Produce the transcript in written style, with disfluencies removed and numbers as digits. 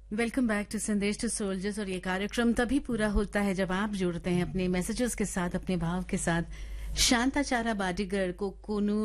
Welcome back to संदेश to soldiers. और ये कार्यक्रम तभी पूरा होता है जब आप जुड़ते हैं अपने मैसेजेस के साथ, अपने भाव के साथ। शांताचारा बाडीगर, कोकोनू